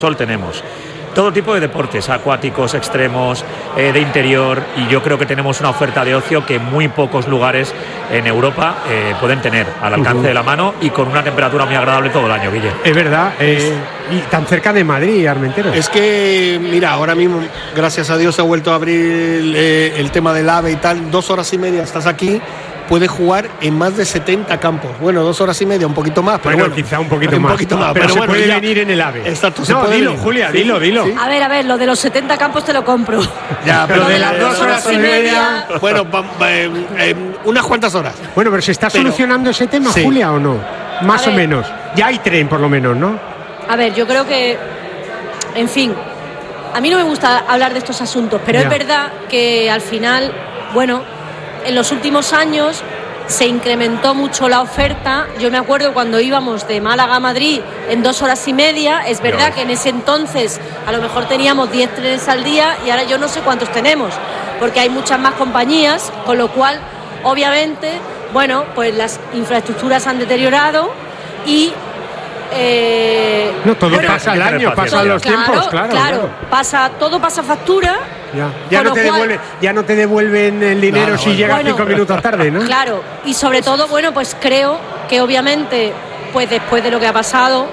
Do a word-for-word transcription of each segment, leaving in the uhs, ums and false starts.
sol tenemos todo tipo de deportes, acuáticos, extremos, eh, de interior, y yo creo que tenemos una oferta de ocio que muy pocos lugares en Europa eh, pueden tener al alcance uh-huh. de la mano y con una temperatura muy agradable todo el año, Guille. Es verdad, eh, y tan cerca de Madrid, Armenteros. Es que, mira, ahora mismo, gracias a Dios, se ha vuelto a abrir eh, el tema del AVE y tal, dos horas y media estás aquí. Puede jugar en más de setenta campos. Bueno, dos horas y media, un poquito más. Pero bueno, bueno quizá un poquito un más. Poquito más pero, pero se bueno, puede ya. venir en el AVE. Exacto. No, puede dilo, venir. Julia, ¿Sí? dilo, dilo. ¿Sí? A ver, a ver, lo de los setenta campos te lo compro. Ya, pero de las dos horas y media. Bueno, pa, pa, eh, eh, unas cuantas horas. Bueno, pero ¿se está pero, solucionando ese tema, sí. Julia, o no? Más o menos. Ya hay tren, por lo menos, ¿no? A ver, yo creo que, en fin, a mí no me gusta hablar de estos asuntos, pero ya. Es verdad que al final, bueno, en los últimos años se incrementó mucho la oferta. Yo me acuerdo cuando íbamos de Málaga a Madrid en dos horas y media. Es verdad Dios. que en ese entonces a lo mejor teníamos diez trenes al día y ahora yo no sé cuántos tenemos, porque hay muchas más compañías, con lo cual, obviamente, bueno, pues las infraestructuras han deteriorado y Eh, no, todo bueno, pasa al año, pasan los claro, tiempos, claro, claro, claro. Pasa, todo pasa factura. Ya, ya, no te, cual, devuelve, ya no te devuelven el dinero claro, si bueno, llegas cinco bueno, minutos tarde, ¿no? Claro, y sobre todo, bueno, pues creo que obviamente, pues después de lo que ha pasado,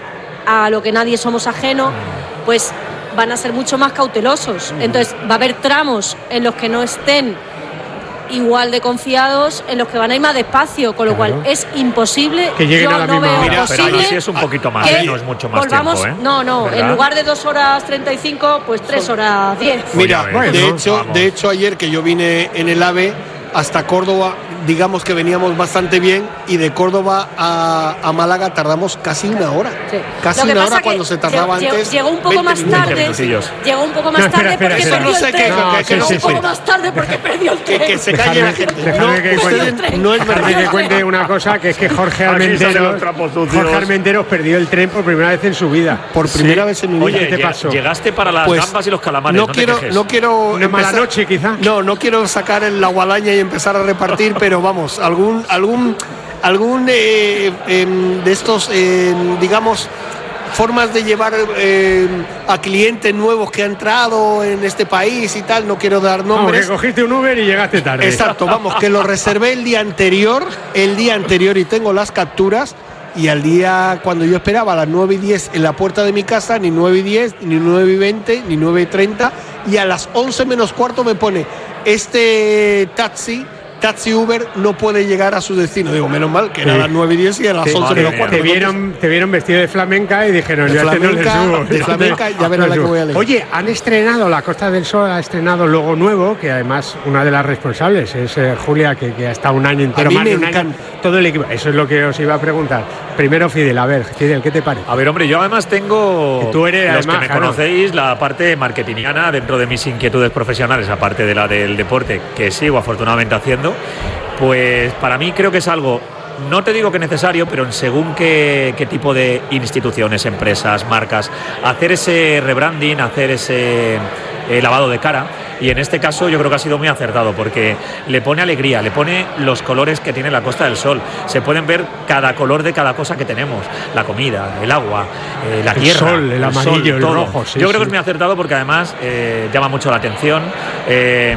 a lo que nadie somos ajenos, pues van a ser mucho más cautelosos. Entonces va a haber tramos en los que no estén igual de confiados, en los que van a ir más despacio, con lo claro. cual es imposible que lleguen yo a la no misma veo hora. posible pero ahí sí es un poquito más, ¿eh? No es mucho más volvamos, tiempo, ¿eh? no, no, ¿verdad? En lugar de dos horas treinta y cinco, pues tres horas diez. Mira, bueno, de hecho, vamos. de hecho ayer que yo vine en el AVE hasta Córdoba, digamos que veníamos bastante bien, y de Córdoba a, a Málaga tardamos casi una hora. Sí. Casi una hora cuando se tardaba llegó, antes. Llegó un poco más tarde. Llegó un poco más no, espera, tarde espera, porque espera, perdió espera, el tren. no, Llegó sí, un sí, poco sí. más tarde porque perdió el tren. Que, que se calle la gente. Dejadme No, que, cuente, no es verdad. que cuente una cosa, que es que Jorge Armenteros, Jorge Armenteros perdió el tren por primera vez en su vida. Por primera sí. vez en mi vida. Oye, ¿qué te pasó? Llegaste para las pues, gambas y los calamares. No, no quiero, te no quiero. Una mala empezar, noche, quizá. No, no quiero sacar la guadaña y empezar a repartir, pero vamos, algún, algún, algún eh, eh, de estos, eh, digamos, formas de llevar eh, a clientes nuevos que han entrado en este país y tal, no quiero dar nombres. Vamos, que cogiste un Uber y llegaste tarde. Exacto, vamos, que lo reservé el día anterior, el día anterior y tengo las capturas, y al día, cuando yo esperaba a las nueve y diez en la puerta de mi casa, ni nueve y diez, ni nueve y veinte, ni nueve y treinta, y a las once menos cuarto me pone, este taxi... Taxi Uber no puede llegar a su destino. Digo, menos mal que sí. Era a las nueve y diez y a las once menos cuarto. Te vieron, te vieron vestido de flamenca y dijeron, de yo flamenca, este no le subo. De flamenca, ya verás la que voy a leer. Oye, han estrenado, la Costa del Sol ha estrenado logo nuevo, que además una de las responsables es eh, Julia, que, que ha estado un año entero, más de un año, todo el equipo. Eso es lo que os iba a preguntar. Primero, Fidel, a ver, Fidel, ¿qué te parece? A ver, hombre, yo además tengo, que tú eres, los además, que me claro. conocéis, la parte marketingiana dentro de mis inquietudes profesionales, aparte de la del deporte, que sigo afortunadamente haciendo. Pues para mí creo que es algo, no te digo que necesario, pero en según qué, qué tipo de instituciones, empresas, marcas, hacer ese rebranding, hacer ese eh, lavado de cara. Y en este caso yo creo que ha sido muy acertado, porque le pone alegría, le pone los colores que tiene la Costa del Sol. Se pueden ver cada color de cada cosa que tenemos, la comida, el agua, eh, la el tierra, sol, el amarillo, el, sol, el rojo. Sí, yo creo sí. que es muy acertado porque además eh, llama mucho la atención. Eh,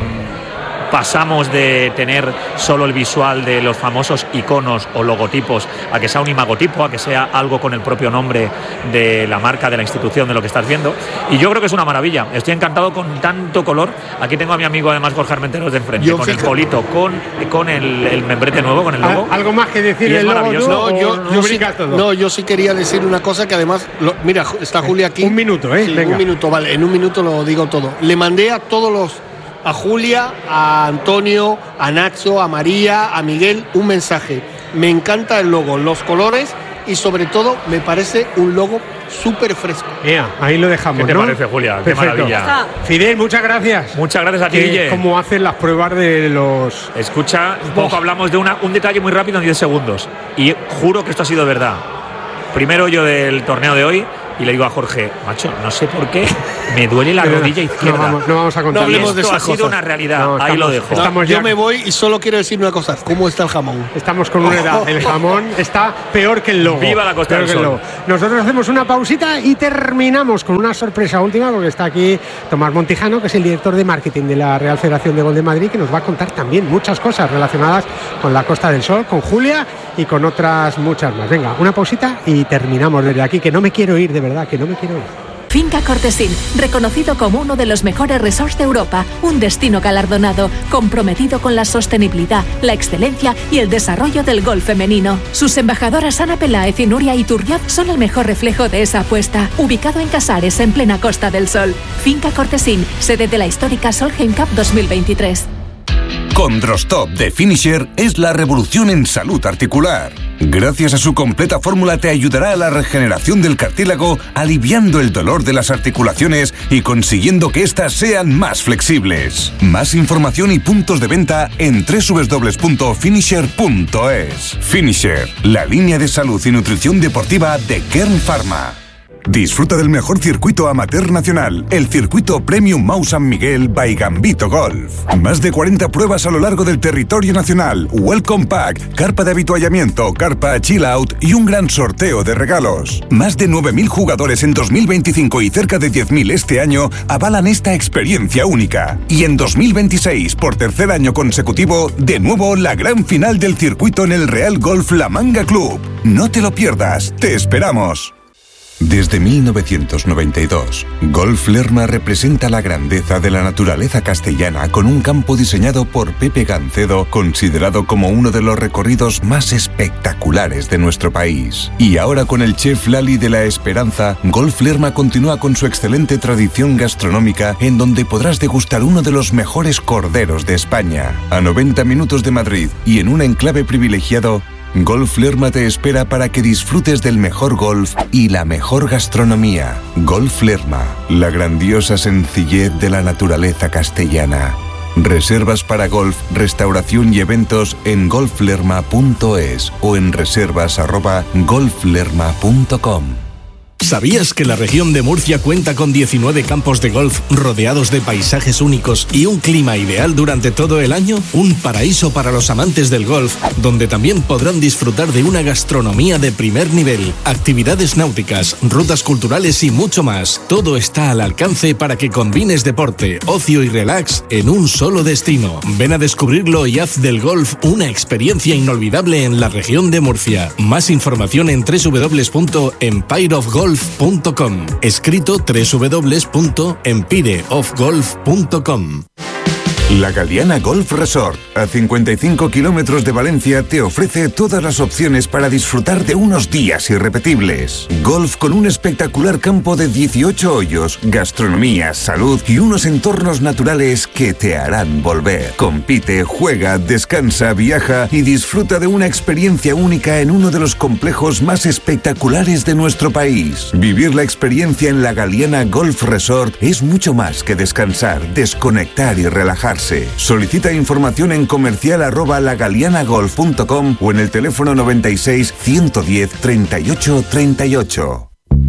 Pasamos de tener solo el visual de los famosos iconos o logotipos a que sea un imagotipo, a que sea algo con el propio nombre de la marca, de la institución, de lo que estás viendo. Y yo creo que es una maravilla. Estoy encantado con tanto color. Aquí tengo a mi amigo, además, Jorge Armenteros de enfrente, yo con fíjate. el polito, con, con el, el membrete nuevo, con el logo. ¿Algo más que decir el logo? No, yo, yo sí, todo? no, yo sí quería decir una cosa que además, lo, mira, está Julia aquí. Un minuto, ¿eh? Sí, Venga. Un minuto, vale, en un minuto lo digo todo. Le mandé a todos los... a Julia, a Antonio, a Nacho, a María, a Miguel, un mensaje. Me encanta el logo, los colores y sobre todo me parece un logo súper fresco. Yeah, ahí lo dejamos. ¿Qué te ¿no? parece, Julia? Perfecto. Qué maravilla. Fidel, muchas gracias. Muchas gracias a ti, Guille. ¿Cómo hacen las pruebas de los...? Escucha, un poco oh. hablamos de una, un detalle muy rápido en diez segundos. Y juro que esto ha sido verdad. Primero yo del torneo de hoy, y le digo a Jorge, macho, no sé por qué, me duele la rodilla izquierda. No vamos, no vamos a contar. No hablemos de eso. Ha sido una realidad, no, estamos, ahí lo dejo. Estamos ya... Yo me voy y solo quiero decir una cosa, ¿cómo está el jamón? Estamos con una edad, el jamón está peor que el lobo. Viva la Costa del Sol. Nosotros hacemos una pausita y terminamos con una sorpresa última, porque está aquí Tomás Montijano, que es el director de marketing de la Real Federación de Golf de Madrid, que nos va a contar también muchas cosas relacionadas con la Costa del Sol, con Julia y con otras muchas más. Venga, una pausita y terminamos desde aquí, que no me quiero ir, de verdad, que no me quiero ir. Finca Cortesín, reconocido como uno de los mejores resorts de Europa, un destino galardonado, comprometido con la sostenibilidad, la excelencia y el desarrollo del golf femenino. Sus embajadoras Ana Peláez y Nuria Iturriaz son el mejor reflejo de esa apuesta. Ubicado en Casares, en plena Costa del Sol. Finca Cortesín, sede de la histórica Solheim Cup dos mil veintitrés. Condrostop de Finisher es la revolución en salud articular. Gracias a su completa fórmula te ayudará a la regeneración del cartílago, aliviando el dolor de las articulaciones y consiguiendo que éstas sean más flexibles. Más información y puntos de venta en doble u doble u doble u punto finisher punto es. Finisher, la línea de salud y nutrición deportiva de Kern Pharma. Disfruta del mejor circuito amateur nacional, el circuito Premium Mau San Miguel by Gambito Golf. Más de cuarenta pruebas a lo largo del territorio nacional, Welcome Pack, carpa de habituallamiento, carpa Chill Out y un gran sorteo de regalos. Más de nueve mil jugadores en dos mil veinticinco y cerca de diez mil este año avalan esta experiencia única. Y en dos mil veintiséis, por tercer año consecutivo, de nuevo la gran final del circuito en el Real Golf La Manga Club. No te lo pierdas, te esperamos. Desde mil novecientos noventa y dos, Golf Lerma representa la grandeza de la naturaleza castellana con un campo diseñado por Pepe Gancedo, considerado como uno de los recorridos más espectaculares de nuestro país. Y ahora con el chef Lali de la Esperanza, Golf Lerma continúa con su excelente tradición gastronómica, en donde podrás degustar uno de los mejores corderos de España. A noventa minutos de Madrid y en un enclave privilegiado, Golf Lerma te espera para que disfrutes del mejor golf y la mejor gastronomía. Golf Lerma, la grandiosa sencillez de la naturaleza castellana. Reservas para golf, restauración y eventos en golf lerma punto es o en reservas arroba golf lerma punto com. ¿Sabías que la región de Murcia cuenta con diecinueve campos de golf rodeados de paisajes únicos y un clima ideal durante todo el año? Un paraíso para los amantes del golf, donde también podrán disfrutar de una gastronomía de primer nivel, actividades náuticas, rutas culturales y mucho más. Todo está al alcance para que combines deporte, ocio y relax en un solo destino. Ven a descubrirlo y haz del golf una experiencia inolvidable en la región de Murcia. Más información en doble u doble u doble u punto empire of golf punto com, escrito doble u doble u doble u punto empire of golf punto com. La Galiana Golf Resort, a cincuenta y cinco kilómetros de Valencia, te ofrece todas las opciones para disfrutar de unos días irrepetibles. Golf con un espectacular campo de dieciocho hoyos, gastronomía, salud y unos entornos naturales que te harán volver. Compite, juega, descansa, viaja y disfruta de una experiencia única en uno de los complejos más espectaculares de nuestro país. Vivir la experiencia en la Galiana Golf Resort es mucho más que descansar, desconectar y relajarse. Solicita información en comercial arroba lagalianagolf punto com o en el teléfono noventa y seis, ciento diez, treinta y ocho, treinta y ocho.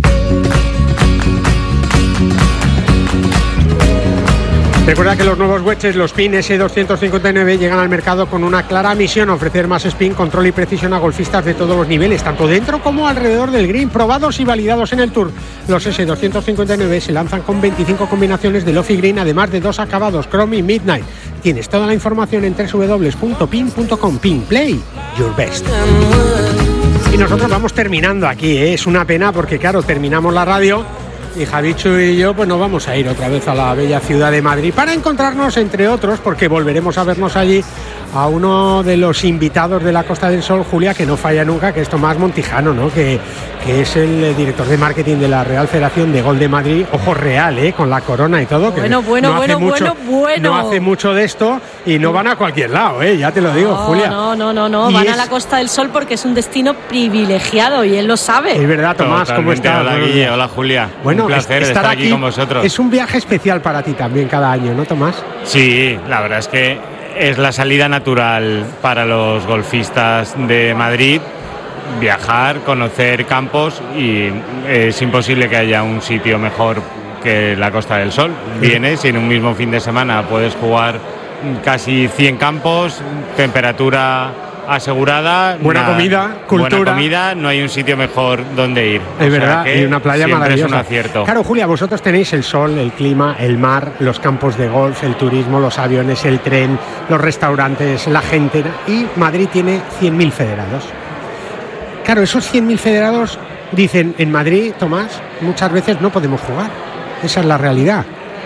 Recuerda que los nuevos wedges, los Pin ese doscientos cincuenta y nueve, llegan al mercado con una clara misión: ofrecer más spin, control y precisión a golfistas de todos los niveles, tanto dentro como alrededor del green, probados y validados en el Tour. Los ese doscientos cincuenta y nueve se lanzan con veinticinco combinaciones de loft y green, además de dos acabados, Chrome y Midnight. Tienes toda la información en doble u doble u doble u punto pin punto com. Pin, play your best. Y nosotros vamos terminando aquí, ¿eh? Es una pena porque, claro, terminamos la radio y Javichu y yo pues nos vamos a ir otra vez a la bella ciudad de Madrid para encontrarnos, entre otros, porque volveremos a vernos allí, a uno de los invitados de la Costa del Sol, Julia, que no falla nunca, que es Tomás Montijano, ¿no? que, que es el director de marketing de la Real Federación de Golf de Madrid. Ojo, real, ¿eh? Con la corona y todo, que bueno, bueno, no hace bueno, mucho, bueno, bueno. no hace mucho de esto y no van a cualquier lado, ¿eh? Ya te lo digo, no, Julia. No, no, no, no, van es... a la Costa del Sol porque es un destino privilegiado y él lo sabe. Es verdad, Tomás. Totalmente. ¿Cómo estás? Hola, Guille, hola, Julia. Bueno, un placer estar, estar aquí, aquí con vosotros. Es un viaje especial para ti también cada año, ¿no, Tomás? Sí, la verdad es que es la salida natural para los golfistas de Madrid. viajar, conocer campos, y es imposible que haya un sitio mejor que la Costa del Sol. Vienes y en un mismo fin de semana puedes jugar casi cien campos, temperatura asegurada, buena una, comida, cultura. Buena comida, no hay un sitio mejor donde ir. Es o verdad, sea y una playa maravillosa. Es un acierto. Claro, Julia, vosotros tenéis el sol, el clima, el mar, los campos de golf, el turismo, los aviones, el tren, los restaurantes, la gente. Y Madrid tiene cien mil federados. Claro, esos cien mil federados dicen, en Madrid, Tomás, muchas veces no podemos jugar. Esa es la realidad.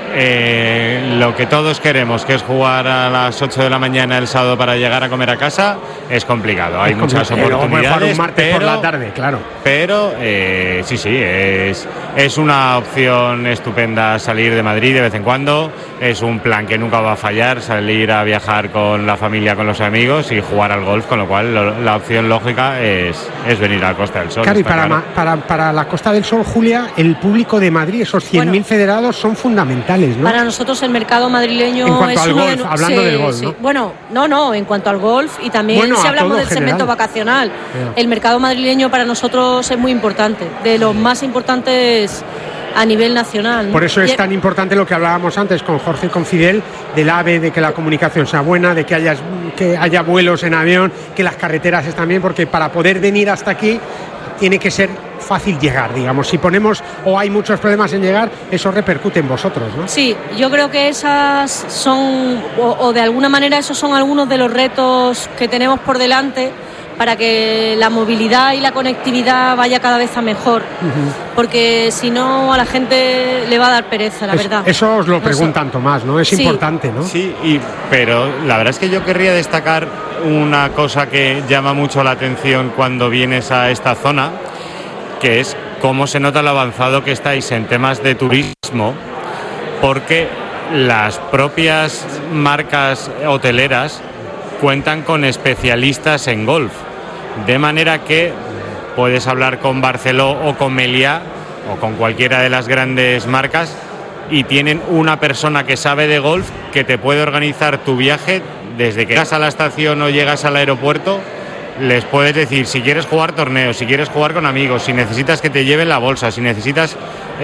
Eh, lo que todos queremos, que es jugar a las ocho de la mañana el sábado para llegar a comer a casa, es complicado. Hay es muchas complicado. oportunidades. Un martes pero, por la tarde, claro. Pero eh, sí, sí, es, es una opción estupenda salir de Madrid de vez en cuando. Es un plan que nunca va a fallar, salir a viajar con la familia, con los amigos y jugar al golf, con lo cual lo, la opción lógica es, es venir a la Costa del Sol. Claro, y para, claro. para, para la Costa del Sol, Julia, el público de Madrid, esos cien mil bueno, federados son fundamentales, ¿no? Para nosotros el mercado madrileño en cuanto es al uno golf, de, hablando sí, del golf, sí. ¿no? Bueno, no, no, en cuanto al golf y también bueno, si hablamos del general. segmento vacacional, yeah. el mercado madrileño para nosotros es muy importante, de los más importantes a nivel nacional, ¿no? Por eso es y tan importante lo que hablábamos antes con Jorge y con Fidel, del AVE, de que la comunicación sea buena, de que haya, que haya vuelos en avión, que las carreteras estén bien, porque para poder venir hasta aquí tiene que ser fácil llegar, digamos. Si ponemos o hay muchos problemas en llegar, eso repercute en vosotros, ¿no? Sí, yo creo que esas son, o, o de alguna manera esos son algunos de los retos que tenemos por delante para que la movilidad y la conectividad vaya cada vez a mejor, uh-huh. porque si no a la gente le va a dar pereza, la es, verdad. Eso os lo preguntan, Tomás, ¿no? Es sí. importante, ¿no? Sí, y, pero la verdad es que yo querría destacar una cosa que llama mucho la atención cuando vienes a esta zona, que es cómo se nota lo avanzado que estáis en temas de turismo, porque las propias marcas hoteleras cuentan con especialistas en golf, de manera que puedes hablar con Barceló o con Meliá o con cualquiera de las grandes marcas y tienen una persona que sabe de golf que te puede organizar tu viaje desde que llegas a la estación o llegas al aeropuerto. Les puedes decir si quieres jugar torneos, si quieres jugar con amigos, si necesitas que te lleven la bolsa, si necesitas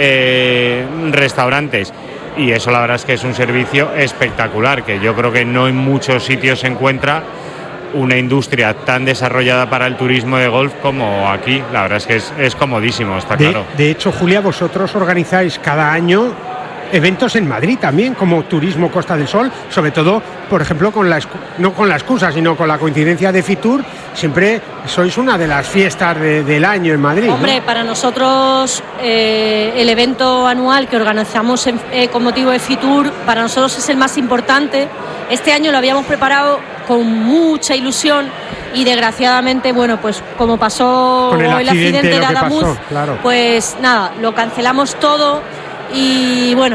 eh, restaurantes. Y eso la verdad es que es un servicio espectacular, que yo creo que no en muchos sitios se encuentra una industria tan desarrollada para el turismo de golf como aquí. La verdad es que es, es comodísimo, está de, claro. De hecho, Julia, vosotros organizáis cada año eventos en Madrid también, como Turismo Costa del Sol, sobre todo, por ejemplo, con la no con la excusa, sino con la coincidencia de Fitur, siempre sois una de las fiestas de, del año en Madrid. Hombre, ¿no? Para nosotros eh, el evento anual que organizamos en, eh, con motivo de Fitur, para nosotros es el más importante. Este año lo habíamos preparado con mucha ilusión y desgraciadamente, bueno, pues como pasó con el el accidente, accidente de Adamuz, pasó, claro. Pues nada, lo cancelamos todo. Y bueno,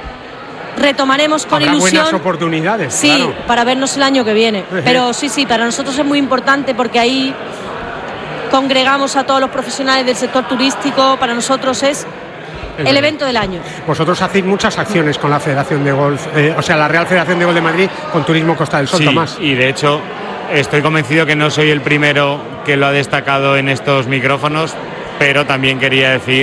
retomaremos con Habrá ilusión. Buenas oportunidades. Sí, claro. Para vernos el año que viene. Pero sí, sí, para nosotros es muy importante porque ahí congregamos a todos los profesionales del sector turístico. Para nosotros es el, el evento del año. Vosotros hacéis muchas acciones con la Federación de Golf, eh, o sea, la Real Federación de Golf de Madrid, con Turismo Costa del Sol, sí, Tomás. Y de hecho, estoy convencido que no soy el primero que lo ha destacado en estos micrófonos, pero también quería decir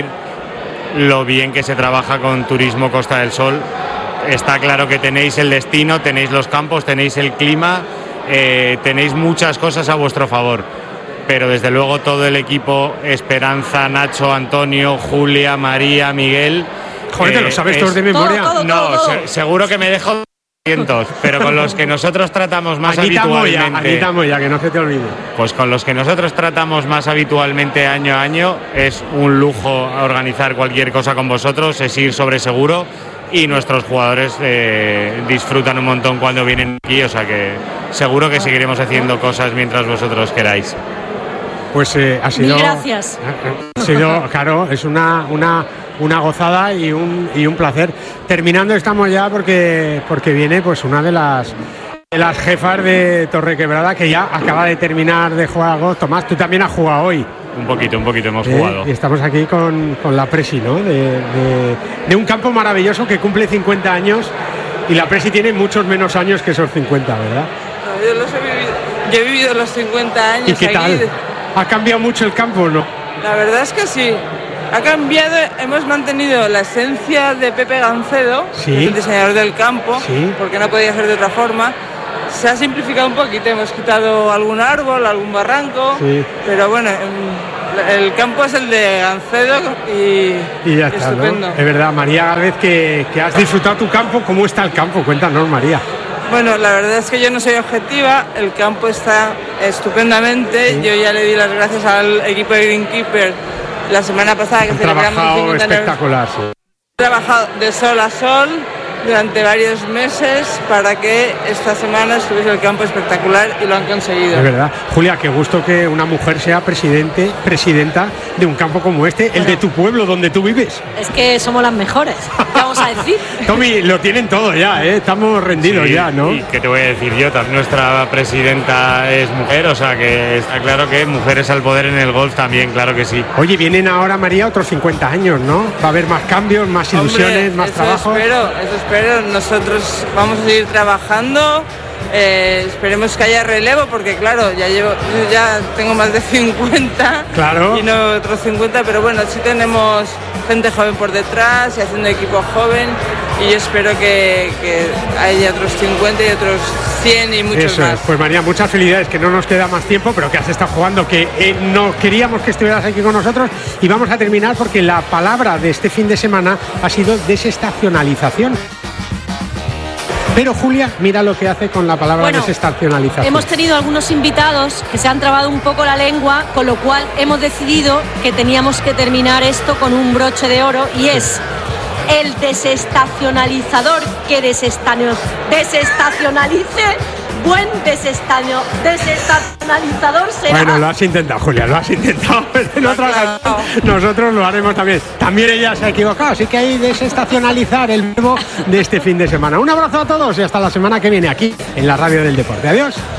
lo bien que se trabaja con Turismo Costa del Sol. Está claro que tenéis el destino, tenéis los campos, tenéis el clima, eh, tenéis muchas cosas a vuestro favor, pero desde luego todo el equipo, Esperanza, Nacho, Antonio, Julia, María, Miguel... Joder, ¿te eh, lo sabes todos de memoria? Todo, todo, no, todo, todo. Se, seguro que me dejo cientos, pero con los que nosotros tratamos más Anita habitualmente... Moya, Anita Moya, que no se te olvide. Pues con los que nosotros tratamos más habitualmente año a año, es un lujo organizar cualquier cosa con vosotros, es ir sobre seguro, y nuestros jugadores eh, disfrutan un montón cuando vienen aquí, o sea que seguro que seguiremos haciendo cosas mientras vosotros queráis. Pues eh, ha sido... Mil gracias. Ha sido, claro, es una... una una gozada y un y un placer. Terminando estamos ya porque porque viene pues una de las de las jefas de Torrequebrada, que ya acaba de terminar de jugar a golf. Tomás, tú también has jugado hoy. Un poquito, un poquito hemos ¿Eh? jugado. Y estamos aquí con, con la Presi, ¿no? De, de, de un campo maravilloso que cumple cincuenta años, y la Presi tiene muchos menos años que esos cincuenta, ¿verdad? No, yo los he vivido, yo he vivido los cincuenta años. ¿Y qué tal? Aquí. ¿Ha cambiado mucho el campo o no? La verdad es que sí. Ha cambiado, hemos mantenido la esencia de Pepe Gancedo, ¿Sí? que es el diseñador del campo, ¿Sí? porque no podía ser de otra forma. Se ha simplificado un poquito, hemos quitado algún árbol, algún barranco, sí. pero bueno, el campo es el de Gancedo y, y ya está, estupendo. ¿no? Es verdad, María Gálvez, que, que has disfrutado tu campo. ¿Cómo está el campo? Cuéntanos, María. Bueno, la verdad es que yo no soy objetiva, el campo está estupendamente, sí. Yo ya le di las gracias al equipo de Greenkeeper la semana pasada que Han celebramos trabajado cincuenta espectacular, sí. He trabajado de sol a sol durante varios meses para que esta semana estuviese el campo espectacular y lo han conseguido. Es verdad. Julia, qué gusto que una mujer sea presidente, presidenta de un campo como este, bueno, el de tu pueblo, donde tú vives. Es que somos las mejores, ¿qué vamos a decir? Tommy, lo tienen todo ya, ¿eh? Estamos rendidos, sí, ya, ¿no? Y qué te voy a decir yo, también nuestra presidenta es mujer, o sea que está claro que mujeres al poder en el golf también, claro que sí. Oye, vienen ahora, María, otros cincuenta años, ¿no? Va a haber más cambios, más ilusiones, Hombre, más eso trabajo. Espero, eso espero. Nosotros vamos a seguir trabajando. Eh, esperemos que haya relevo porque claro, ya llevo, ya tengo más de cincuenta, claro, y no otros cincuenta, pero bueno, sí tenemos gente joven por detrás y haciendo equipo joven, y yo espero que, que haya otros cincuenta y otros cien y muchos Eso más. Es. Pues María, muchas felicidades, que no nos queda más tiempo, pero que has estado jugando, que eh, no queríamos que estuvieras aquí con nosotros, y vamos a terminar porque la palabra de este fin de semana ha sido desestacionalización. Pero Julia, mira lo que hace con la palabra bueno, desestacionalización. Hemos tenido algunos invitados que se han trabado un poco la lengua, con lo cual hemos decidido que teníamos que terminar esto con un broche de oro, y es el desestacionalizador que desestacionalice, buen desestacio, desestacionalizador será. Bueno, lo has intentado, Julia, lo has intentado. En otra ocasión, nosotros lo haremos también. También ella se ha equivocado, así que hay desestacionalizar el verbo de este fin de semana. Un abrazo a todos y hasta la semana que viene aquí en la Radio del Deporte. Adiós.